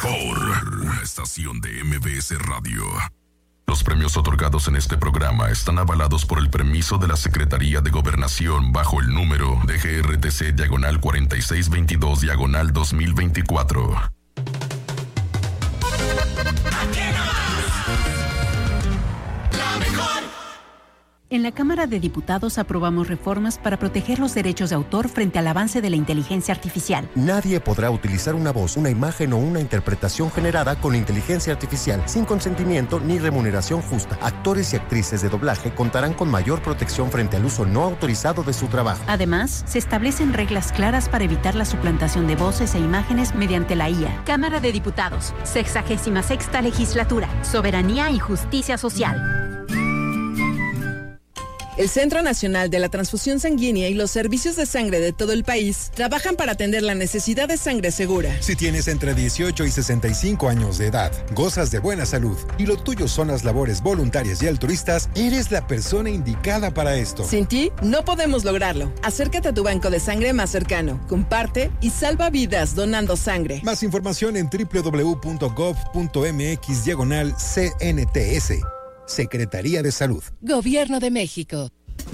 mejor, una estación de MBS Radio. Los premios otorgados en este programa están avalados por el permiso de la Secretaría de Gobernación bajo el número de GRTC-4622-2024. En la Cámara de Diputados aprobamos reformas para proteger los derechos de autor frente al avance de la inteligencia artificial. Nadie podrá utilizar una voz, una imagen o una interpretación generada con inteligencia artificial sin consentimiento ni remuneración justa. Actores y actrices de doblaje contarán con mayor protección frente al uso no autorizado de su trabajo. Además, se establecen reglas claras para evitar la suplantación de voces e imágenes mediante la IA. Cámara de Diputados, 66ª Legislatura, Soberanía y Justicia Social. El Centro Nacional de la Transfusión Sanguínea y los servicios de sangre de todo el país trabajan para atender la necesidad de sangre segura. Si tienes entre 18 y 65 años de edad, gozas de buena salud y lo tuyo son las labores voluntarias y altruistas, eres la persona indicada para esto. Sin ti, no podemos lograrlo. Acércate a tu banco de sangre más cercano, comparte y salva vidas donando sangre. Más información en www.gov.mx/CNTS. Secretaría de Salud. Gobierno de México.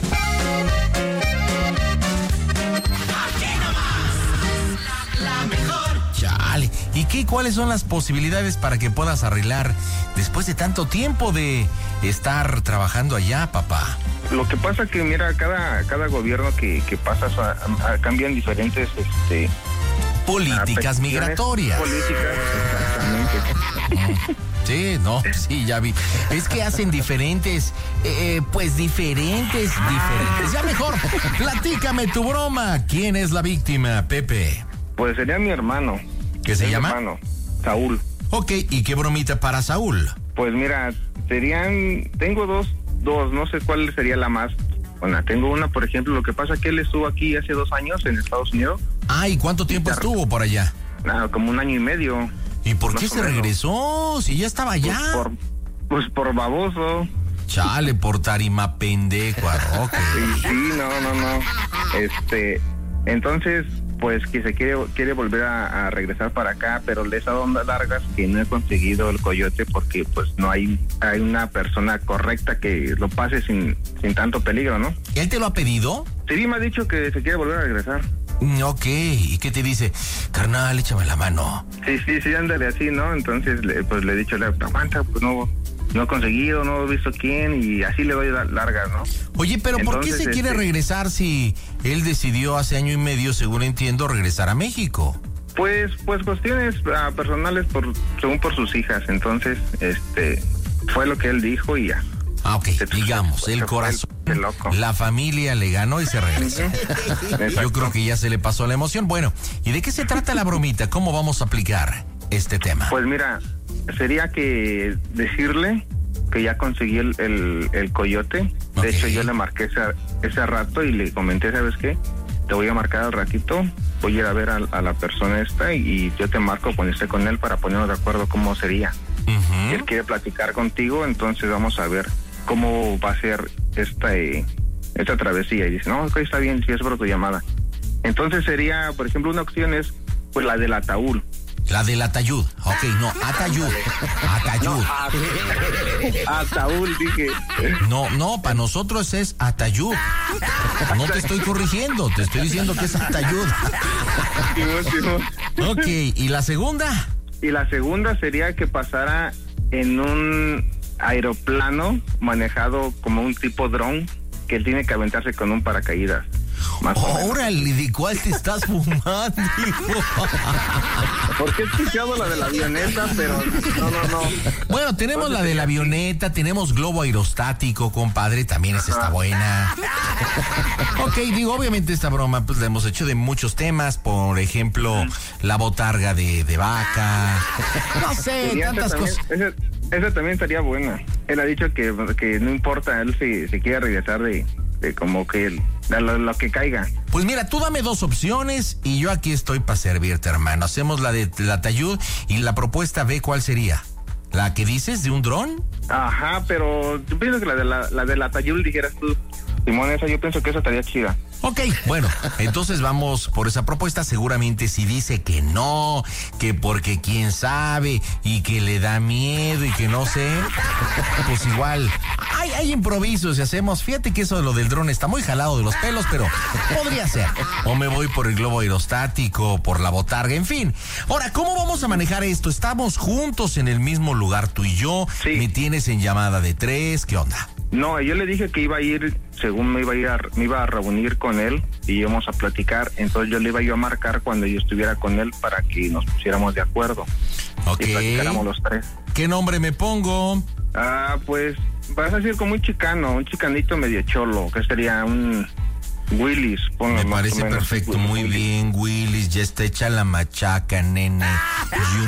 Chale. ¿Y cuáles son las posibilidades para que puedas arreglar después de tanto tiempo de estar trabajando allá, papá? Lo que pasa que, mira, cada gobierno que pasa cambian diferentes políticas migratorias. Políticas, exactamente. Sí, no, sí, ya vi. Es que hacen diferentes. Ya mejor, platícame tu broma. ¿Quién es la víctima, Pepe? Pues sería mi hermano. ¿Qué se llama? Hermano, Saúl. Ok, ¿y qué bromita para Saúl? Pues mira, tengo dos, no sé cuál sería la más. Bueno, tengo una, por ejemplo, lo que pasa es que él estuvo aquí hace 2 años en Estados Unidos. Ah, ¿y cuánto tiempo estuvo por allá? Como 1 año y medio. ¿Y por qué se regresó? Si ya estaba allá. Pues por baboso. Chale, por tarima pendejo, Roque. Sí, no. Entonces, pues que se quiere volver a regresar para acá, pero le he dado ondas largas que no he conseguido el coyote porque pues no hay una persona correcta que lo pase sin tanto peligro, ¿no? ¿Él te lo ha pedido? Sí, me ha dicho que se quiere volver a regresar. Ok, ¿y qué te dice? Carnal, échame la mano. Sí, ándale así, ¿no? Entonces, pues le he dicho, aguanta, pues no he conseguido, no he visto quién, y así le doy largas, ¿no? Oye, pero ¿por qué se quiere regresar si él decidió hace 1 año y medio, según entiendo, regresar a México? Pues cuestiones personales según por sus hijas, entonces, fue lo que él dijo y ya. Ah, ok, digamos, el corazón, la familia le ganó y se regresó. Yo creo que ya se le pasó la emoción. Bueno, ¿y de qué se trata la bromita? ¿Cómo vamos a aplicar este tema? Pues mira, sería que decirle que ya conseguí el coyote. De hecho, yo le marqué ese rato y le comenté, ¿sabes qué? Te voy a marcar al ratito, voy a ir a ver a la persona esta y yo te marco cuando esté con él para ponernos de acuerdo cómo sería. Él quiere platicar contigo, entonces vamos a ver cómo va a ser esta travesía. Y dice, no, ok, está bien, si es por tu llamada. Entonces sería, por ejemplo, una opción es pues la del ataúd. La del atayud. Ok, no, atayud. Atayud. Ataúd, dije. No, para nosotros es atayud. No te estoy corrigiendo, te estoy diciendo que es atayud. Ok, ¿y la segunda? Y la segunda sería que pasara en un aeroplano manejado como un tipo dron, que él tiene que aventarse con un paracaídas. Órale, ¿de cuál te estás fumando, hijo? Porque he escuchado la de la avioneta, pero no. Bueno, tenemos la de la avioneta, tenemos globo aerostático, compadre, también esa está buena. Ok, digo, obviamente esta broma pues la hemos hecho de muchos temas, por ejemplo, la botarga de vaca, no sé, tantas cosas. Esa también estaría buena. Él ha dicho que no importa, él se quiere regresar de como que lo que caiga. Pues mira, tú dame 2 opciones y yo aquí estoy para servirte, hermano. Hacemos la de la tayud y la propuesta B, ¿cuál sería? ¿La que dices de un dron? Ajá, pero yo pienso que la de la tayud dijeras tú, Simón, esa yo pienso que esa estaría chida. Ok, bueno, entonces vamos por esa propuesta. Seguramente si dice que no, que porque quién sabe y que le da miedo y que no sé, pues igual hay improvisos y hacemos. Fíjate que eso de lo del dron está muy jalado de los pelos, pero podría ser. O me voy por el globo aerostático, por la botarga, en fin. Ahora, ¿cómo vamos a manejar esto? Estamos juntos en el mismo lugar, tú y yo. Sí. Me tienes en llamada de 3, ¿qué onda? No, yo le dije que iba a ir, según me iba a reunir con él y íbamos a platicar, entonces yo le iba a marcar cuando yo estuviera con él para que nos pusiéramos de acuerdo. Ok. Y platicáramos los 3. ¿Qué nombre me pongo? Pues vas a decir como un chicanito medio cholo, que sería un Willis. Me parece perfecto, muy bien, Willis, ya está hecha la machaca, nene, you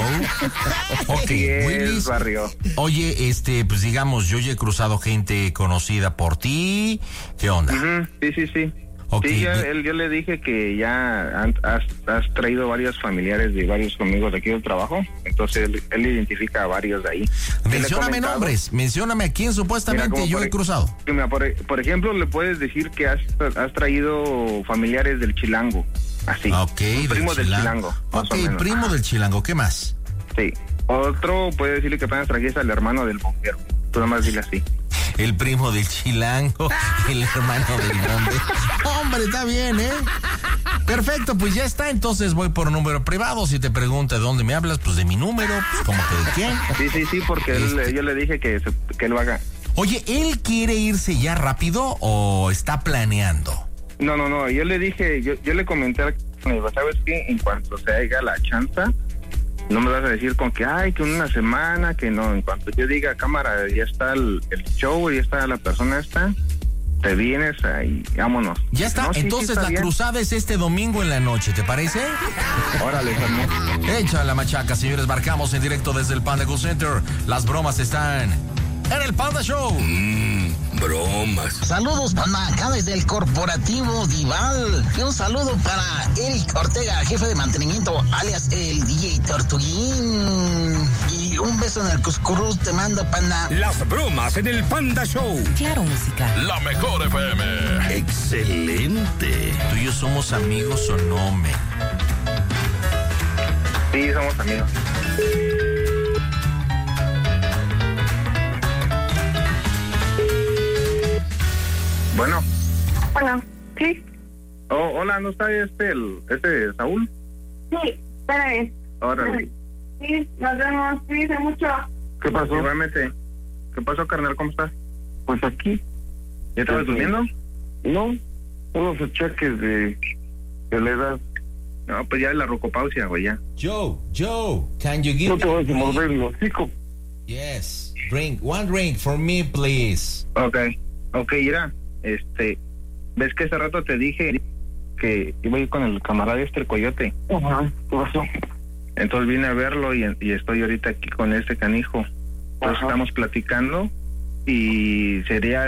know. Ok, Yes, Willis. barrio. Oye, pues digamos, yo ya he cruzado gente conocida por ti, ¿qué onda? Sí. Ok, Sí, yo le dije que ya has traído varios familiares de varios amigos de aquí del trabajo, entonces él identifica a varios de ahí. Mencióname nombres, mencióname a quién supuestamente yo he cruzado. Mira, por ejemplo, le puedes decir que has traído familiares del Chilango, así. Ok, primo del Chilango. Más Ok, o menos. primo del Chilango, ¿qué más? Sí. Otro puede decirle que apenas trajiste al hermano del bombero. Tú nomás dile así. El primo del Chilango, el hermano del bombe. Hombre, está bien, ¿eh? Perfecto, pues ya está. Entonces voy por número privado. Si te pregunta de dónde me hablas, pues de mi número, pues como que de quién. Sí, porque yo le dije que él lo haga. Oye, ¿él quiere irse ya rápido o está planeando? No, yo le dije, yo le comenté, ¿sabes qué? En cuanto se haga la chanza, no me vas a decir con que, que una semana, que no. En cuanto yo diga, cámara, ya está el show, ya está la persona esta, te vienes y vámonos. Ya está, No, sí, entonces está la bien. cruzada es este domingo en la noche, ¿te parece? Órale, hermano. Echa la machaca, señores, marcamos en directo desde el Panda Cool Center. Las bromas están en el Panda Show. Bromas. Saludos, Panda, acá desde el Corporativo Dival. Y un saludo para Eric Ortega, jefe de mantenimiento, alias el DJ Tortuguín. Y un beso en el cuscurrus te mando, Panda. Las bromas en el Panda Show. Claro, música. La mejor FM. Excelente. ¿Tú y yo somos amigos o no, men? Sí, somos amigos. Bueno. Bueno, sí. Hola, ¿no está este Saúl? Sí, espérame. Órale. Sí, nos vemos. Cuídense mucho. ¿Qué pasó? Igualmente. ¿Qué pasó, carnal? ¿Cómo estás? Pues aquí. ¿Ya estabas durmiendo? No, unos achaques de la edad. No, pues ya es la rocopausia, güey, ya. Joe, can you give No te vas a morder el hocico. Yes, one drink for me, please. Ok, mira, ves que hace rato te dije que iba a ir con el camarada el coyote. Ajá, ¿qué pasó? Entonces vine a verlo y estoy ahorita aquí con este canijo. Entonces estamos platicando y sería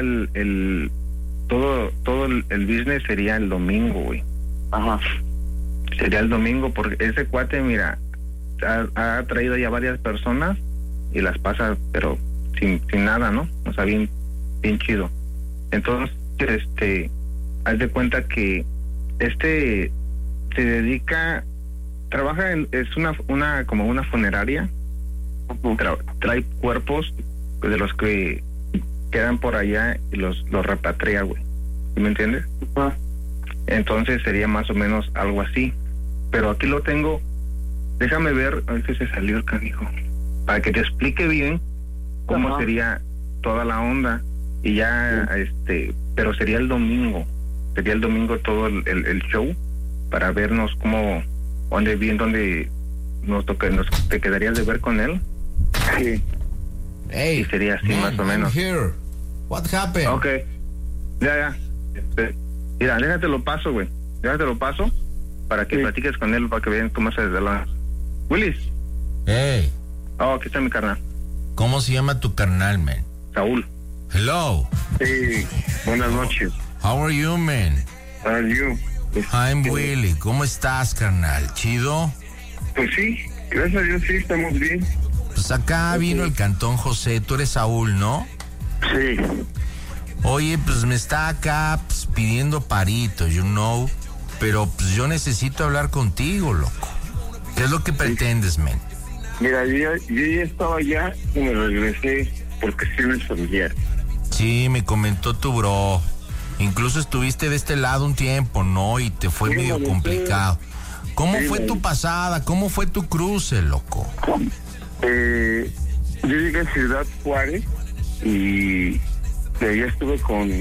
todo el business sería el domingo, güey. Ajá. Sería el domingo porque ese cuate, mira, ha traído ya varias personas y las pasa, pero sin nada, ¿no? O sea, bien chido. Entonces, haz de cuenta que se dedica, es como una funeraria, trae cuerpos de los que quedan por allá y los repatria, güey. ¿Sí me entiendes? Entonces sería más o menos algo así. Pero aquí lo tengo, déjame ver, a ver si se salió el canijo, para que te explique bien cómo sería toda la onda. Y ya, pero sería el domingo todo el show, para vernos cómo, dónde te quedarías de ver con él. Sí. Hey, y sería así, man, más o menos. I'm here. What happened? Ok, ya. Mira, déjate lo paso, güey. Para que platiques con él, para que vean cómo se desde Willis. Hey. Aquí está mi carnal. ¿Cómo se llama tu carnal, man? Saúl. Hello. Sí, buenas noches. How are you, man? How are you? I'm Willy. ¿Cómo estás, carnal? ¿Chido? Pues sí, gracias a Dios sí, estamos bien. Pues acá vino el Cantón José. Tú eres Saúl, ¿no? Sí. Oye, pues me está acá pues, pidiendo parito, pero pues yo necesito hablar contigo, loco. ¿Qué es lo que pretendes, men? Mira, yo ya estaba allá y me regresé por cuestiones familiares. Sí, me comentó tu bro. Incluso estuviste de este lado un tiempo, ¿no? Y te fue medio complicado. ¿Cómo fue tu pasada? ¿Cómo fue tu cruce, loco? Yo llegué a Ciudad Juárez y de allá estuve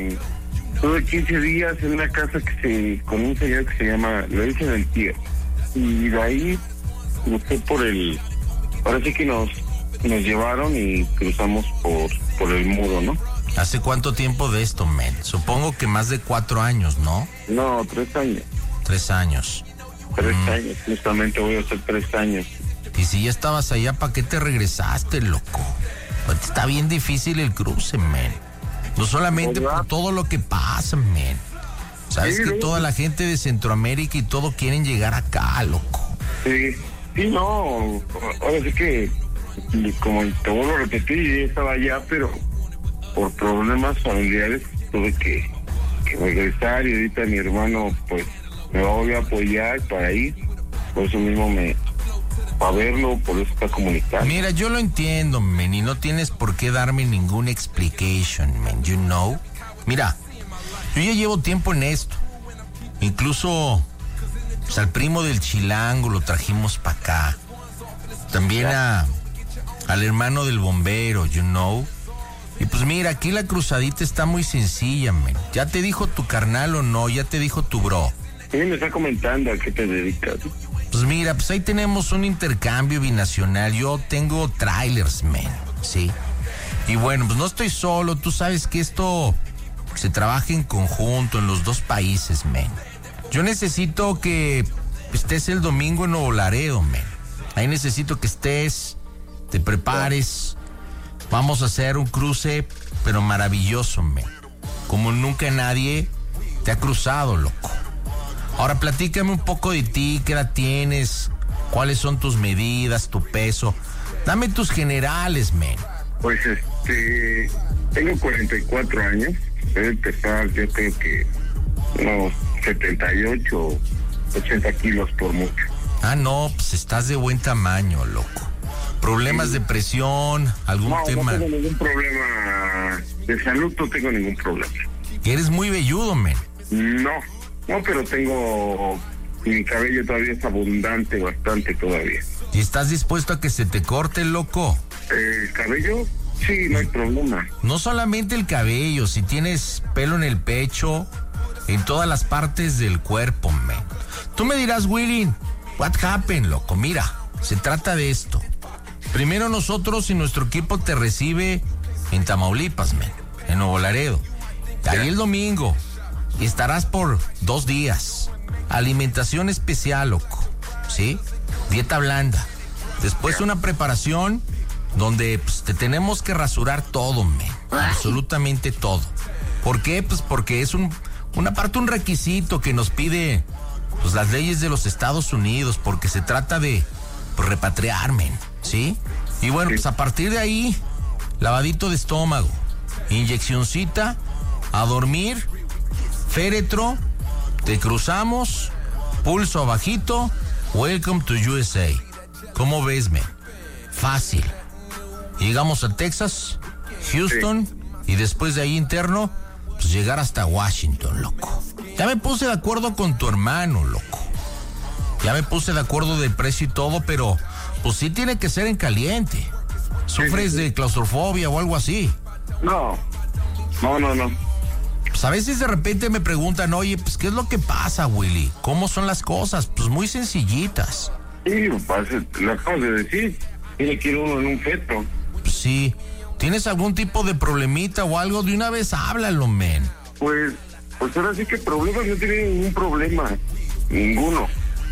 15 días en una casa con un señor que se llama, lo dicen el tío. Y de ahí me fui ahora sí que nos llevaron y cruzamos por el muro, ¿no? ¿Hace cuánto tiempo de esto, men? Supongo que más de 4 años, ¿no? No, 3 años. 3 años. 3 años, justamente voy a hacer 3 años. Y si ya estabas allá, ¿para qué te regresaste, loco? Pues está bien difícil el cruce, men. No solamente por todo lo que pasa, men. Sabes que toda la gente de Centroamérica y todo quieren llegar acá, loco. Sí, no. Ahora sí que, como te vuelvo a repetir, yo estaba allá, pero por problemas familiares tuve que regresar y ahorita mi hermano, pues, me va a volver a apoyar para ir. Por eso mismo para verlo, por eso está comunicando. Mira, yo lo entiendo, men, y no tienes por qué darme ninguna explication, men, Mira, yo ya llevo tiempo en esto. Incluso pues, al primo del chilango lo trajimos para acá. También al hermano del bombero, Y pues mira, aquí la cruzadita está muy sencilla, men. ¿Ya te dijo tu carnal o no? ¿Ya te dijo tu bro? Sí, me está comentando a qué te dedicas. Pues mira, pues ahí tenemos un intercambio binacional. Yo tengo trailers, men, ¿sí? Y bueno, pues no estoy solo. Tú sabes que esto se trabaja en conjunto en los 2 países, men. Yo necesito que estés el domingo en Nuevo Laredo, men. Ahí necesito que estés, te prepares. Vamos a hacer un cruce, pero maravilloso, men. Como nunca nadie te ha cruzado, loco. Ahora platícame un poco de ti, qué edad tienes, cuáles son tus medidas, tu peso. Dame tus generales, men. Pues tengo 44 años. Debe pesar, yo creo que unos 78, 80 kilos por mucho. Ah, no, pues estás de buen tamaño, loco. ¿Problemas de presión? ¿Algún tema? No tengo ningún problema de salud, no tengo ningún problema. Eres muy velludo, men. No, pero mi cabello todavía es abundante, bastante todavía. ¿Y estás dispuesto a que se te corte, loco? ¿El cabello? Sí, no hay problema. No solamente el cabello, si tienes pelo en el pecho, en todas las partes del cuerpo, men. Tú me dirás, Willy, what happened, loco? Mira, se trata de esto. Primero nosotros y nuestro equipo te recibe en Tamaulipas, men, en Nuevo Laredo. Ahí el domingo. Y estarás por 2 días. Alimentación especial, loco. ¿Sí? Dieta blanda. Después una preparación donde pues, te tenemos que rasurar todo, men. Absolutamente todo. ¿Por qué? Pues porque es un requisito que nos pide pues, las leyes de los Estados Unidos, porque se trata de pues, repatriar, men. ¿Sí? Y bueno, pues a partir de ahí, lavadito de estómago, inyeccioncita, a dormir, féretro, te cruzamos, pulso abajito, welcome to USA. ¿Cómo ves, men? Fácil. Llegamos a Texas, Houston, y después de ahí interno, pues llegar hasta Washington, loco. Ya me puse de acuerdo con tu hermano, loco. Ya me puse de acuerdo del precio y todo, pero pues sí tiene que ser en caliente. ¿Sufres de claustrofobia o algo así? No. Pues a veces de repente me preguntan, oye, pues ¿qué es lo que pasa, Willy? ¿Cómo son las cosas? Pues muy sencillitas. Sí, lo acabas de decir. Tiene que ir uno en un feto. Pues sí. ¿Tienes algún tipo de problemita o algo? De una vez háblalo, men. Pues ahora sí que problemas, no tiene ningún problema. Ninguno.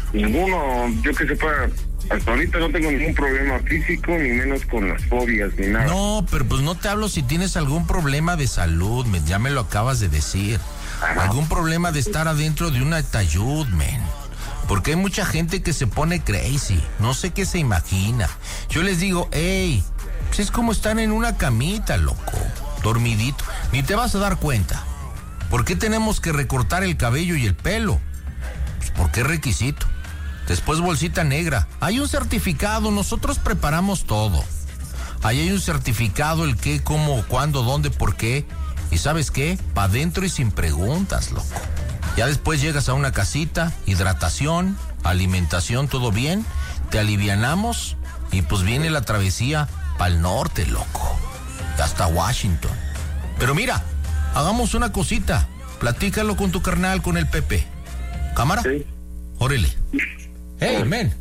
Yo que sepa, hasta ahorita no tengo ningún problema físico, ni menos con las fobias, ni nada. No, pero pues no te hablo si tienes algún problema de salud, men. Ya me lo acabas de decir. Ajá. Algún problema de estar adentro de un ataúd, men. Porque hay mucha gente que se pone crazy. No sé qué se imagina. Yo les digo, hey, pues es como estar en una camita, loco. dormidito. Ni te vas a dar cuenta. ¿Por qué tenemos que recortar el cabello y el pelo? Pues porque es requisito. Después bolsita negra. Hay un certificado, nosotros preparamos todo. Ahí hay un certificado, el qué, cómo, cuándo, dónde, por qué. ¿Y sabes qué? Pa' dentro y sin preguntas, loco. Ya después llegas a una casita, hidratación, alimentación, todo bien, te alivianamos y pues viene la travesía pa'l norte, loco. Hasta Washington. Pero mira, hagamos una cosita. Platícalo con tu carnal, con el Pepe. ¿Cámara? Sí. Órale. Hey, man.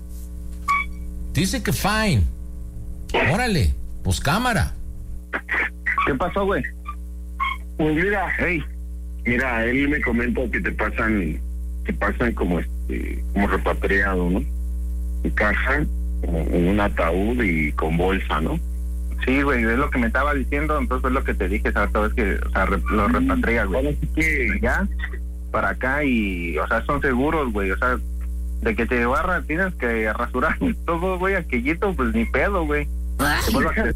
Dice que fine. Órale, pues cámara. ¿Qué pasó, güey? Pues mira, Hey, mira, él me comenta que te pasan como como repatriado, ¿no? En caja, como en un ataúd y con bolsa, ¿no? sí, güey, es lo que me estaba diciendo, entonces es lo que te dije, ¿sabes? Todo es que, o sea, lo repatria, güey. Ahora sí que Ya, para acá y, o sea, son seguros, güey, o sea, de que te barra, tienes que rasurar todo, güey, aquellito, pues ni pedo, güey. Te vuelvo a hacer.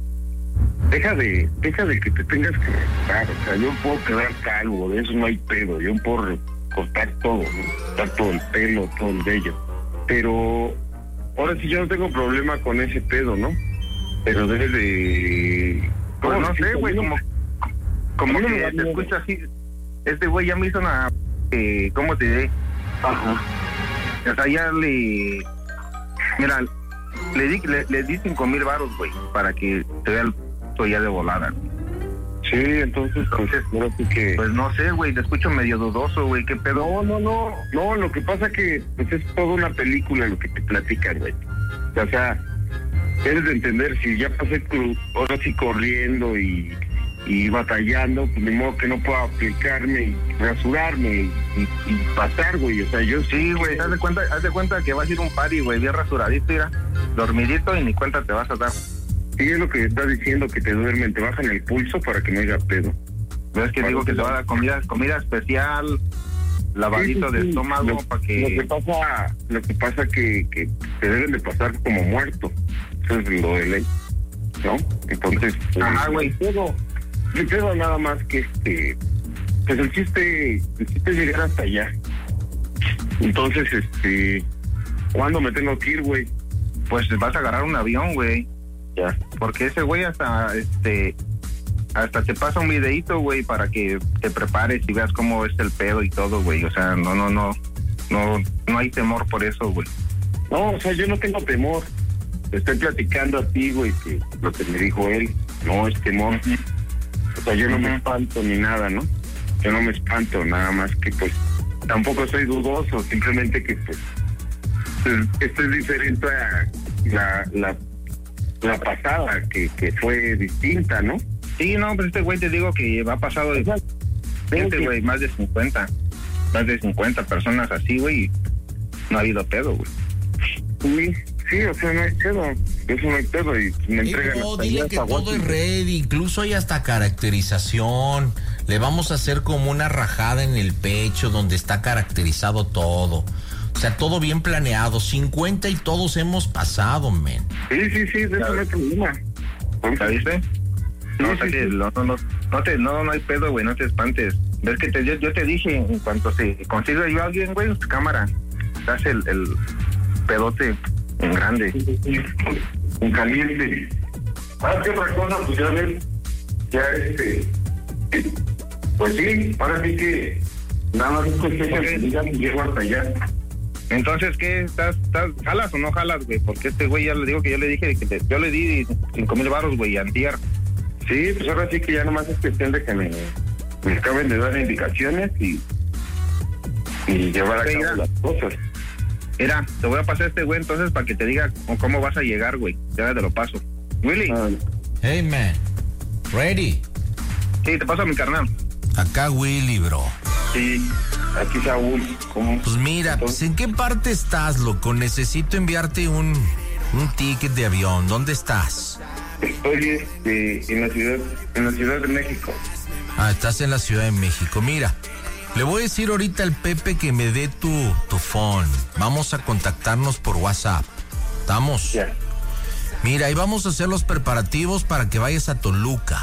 deja de que te tengas que rasurar, o sea, yo puedo quedar calvo, de eso no hay pedo, yo puedo cortar todo, ¿no? Cortar todo el pelo, todo el vello, pero ahora sí yo no tengo problema con ese pedo, ¿no? Pero debes de... Pues no sé, güey, como a mí no me que da te miedo. escucho así. Este güey ya me hizo una... ¿cómo te diré? Ajá. O sea, ya le... Mira, le di 5,000 varos, güey, para que te vea el ya de volada. Sí, entonces, ahora sí que... Pues no sé, güey, te escucho medio dudoso, güey, ¿qué pedo? No, lo que pasa que pues es toda una película lo que te platican, güey. O sea, debes de entender, si ya pasé ahora sí corriendo y batallando, pues de modo que no puedo aplicarme y rasurarme y pasar, güey. O sea, yo Sí, güey, haz de cuenta que vas a ir a un party, güey, bien rasuradito, mira, dormidito y ni cuenta te vas a dar. Sí, es lo que estás diciendo, que te duermen, te bajan el pulso para que no haya pedo. ¿Ves que digo que te va a dar comida especial, lavadito de estómago para que... Lo que pasa que te deben de pasar como muerto. Eso es lo de ley, ¿no? Entonces, Ajá, güey. Me pedo nada más que pues el chiste es llegar hasta allá. Entonces, ¿cuándo me tengo que ir, güey? Pues vas a agarrar un avión, güey. Ya. Porque ese güey hasta te pasa un videíto, güey, para que te prepares y veas cómo es el pedo y todo, güey. O sea, no hay temor por eso, güey. No, o sea, yo no tengo temor. Te estoy platicando a ti, güey, que lo que me dijo él no es temor. O sea, yo no me espanto ni nada, ¿no? Yo no me espanto, nada más que pues tampoco soy dudoso, simplemente que pues esto es diferente a la pasada, que fue distinta, ¿no? Sí, no, pero este güey te digo que va pasado de gente, güey, más de 50 personas así, güey, y no ha habido pedo, güey. Sí, o sea, no hay pedo, eso no hay pedo, y me entregan No, hasta dile allá, que hasta todo es Washington. ready, incluso hay hasta caracterización. Le vamos a hacer como una rajada en el pecho donde está caracterizado todo. O sea, todo bien planeado. 50 y todos hemos pasado, men. Sí, de eso no hay problema. ¿Ya viste? No, o sea que no hay pedo, güey, no te espantes. Ves que yo te dije, en cuanto se consiga yo a alguien, güey, pues, cámara, te hace el pedote en grande. En caliente. Ahora que otra cosa, pues ya ves, pues sí, ahora sí que nada más es cuestión de que ya llego hasta allá. Entonces, ¿qué? ¿Jalas o no jalas, güey? Porque este güey ya le digo que yo le dije que yo le di 5,000 varos, güey, antier. Sí, pues ahora sí que ya nomás es cuestión de que me acaben de dar indicaciones y llevar a cabo las cosas. Mira, te voy a pasar este güey entonces para que te diga cómo vas a llegar, güey. Ya te lo paso. Willy. Hey, man. Ready. Sí, te paso a mi carnal. Acá Willy, bro. Sí, aquí Saúl. ¿Cómo? Pues mira, pues, ¿en qué parte estás, loco? Necesito enviarte un ticket de avión. ¿Dónde estás? Estoy en la Ciudad de México. Ah, estás en la Ciudad de México. Mira, le voy a decir ahorita al Pepe que me dé tu phone. Vamos a contactarnos por WhatsApp. ¿Estamos? Ya. Mira, ahí vamos a hacer los preparativos para que vayas a Toluca.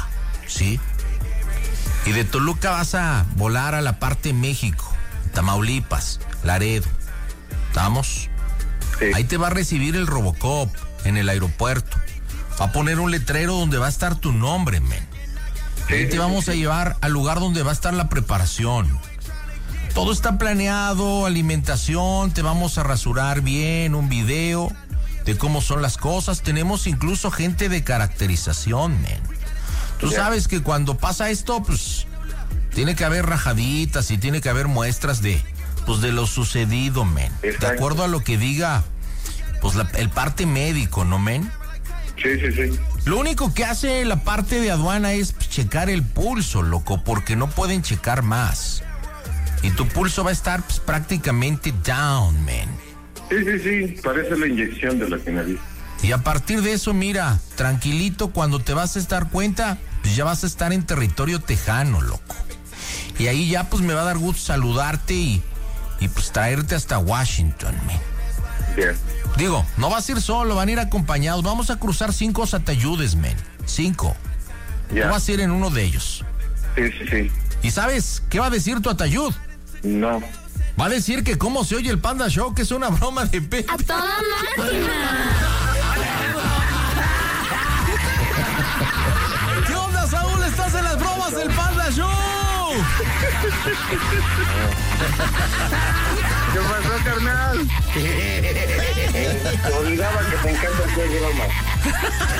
¿sí? Y de Toluca vas a volar a la parte de México, Tamaulipas, Laredo. ¿Estamos? Sí. Ahí te va a recibir el Robocop en el aeropuerto. Va a poner un letrero donde va a estar tu nombre, men. Ahí te vamos a llevar al lugar donde va a estar la preparación. Todo está planeado, alimentación, te vamos a rasurar bien, un video de cómo son las cosas. Tenemos incluso gente de caracterización, men. Tú sabes que cuando pasa esto, pues, tiene que haber rajaditas y tiene que haber muestras de lo sucedido, men. Exacto. De acuerdo a lo que diga, pues, el parte médico, ¿no, men? Sí. Lo único que hace la parte de aduana es checar el pulso, loco, porque no pueden checar más. Y tu pulso va a estar, pues, prácticamente down, man. Sí, parece la inyección de la que nadie. Y a partir de eso, mira, tranquilito, cuando te vas a dar cuenta, pues ya vas a estar en territorio tejano, loco. Y ahí ya, pues, me va a dar gusto saludarte y pues traerte hasta Washington, man. Bien. Digo, no vas a ir solo, van a ir acompañados. Vamos a cruzar 5 Satayudes, men. 5. Ya. No vas a ir en uno de ellos. Sí. ¿Y sabes qué va a decir tu Atayud? No. Va a decir que cómo se oye el Panda Show, que es una broma de Pepe. ¡A toda máquina! ¿Qué onda, Saúl? ¿Estás en las bromas del Panda Show? ¿Qué pasó, carnal? Te olvidaba que te encanta hacer bromas.